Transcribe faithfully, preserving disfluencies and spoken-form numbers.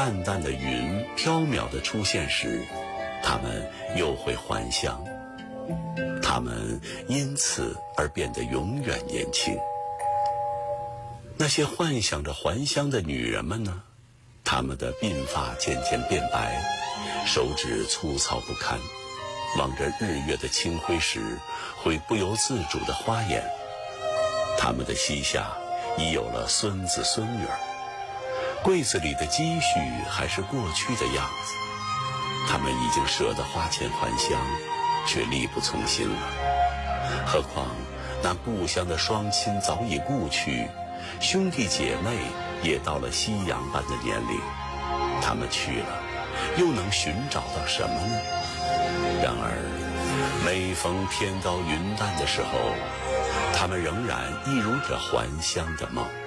淡淡的云飘渺地出现时，他们又会还乡，他们因此而变得永远年轻。那些幻想着还乡的女人们呢？她们的鬓发渐渐变白，手指粗糙不堪，望着日月的清辉时，会不由自主地花眼。她们的膝下已有了孙子孙女儿，柜子里的积蓄还是过去的样子。他们已经舍得花钱还乡，却力不从心了。何况那故乡的双亲早已故去，兄弟姐妹也到了夕阳般的年龄，他们去了，又能寻找到什么呢？然而，每逢天高云淡的时候，他们仍然一如这还乡的梦。